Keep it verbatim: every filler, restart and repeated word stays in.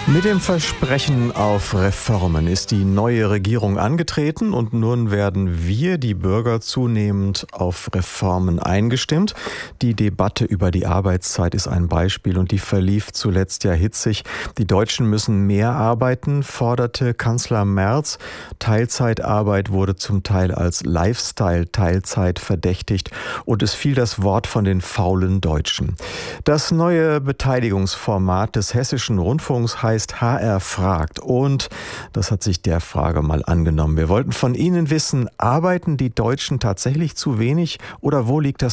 Mit dem Versprechen auf Reformen ist die neue Regierung angetreten und nun werden wir, die Bürger, zunehmend auf Reformen eingestimmt. Die Debatte über die Arbeitszeit ist ein Beispiel und die verlief zuletzt ja hitzig. Die Deutschen müssen mehr arbeiten, forderte Kanzler Merz. Teilzeitarbeit wurde zum Teil als Lifestyle-Teilzeit verdächtigt und es fiel das Wort von den faulen Deutschen. Das neue Beteiligungsformat des Hessischen Rundfunks heißt H R fragt und das hat sich der Frage mal angenommen. Wir wollten von Ihnen wissen, arbeiten die Deutschen tatsächlich zu wenig oder wo liegt das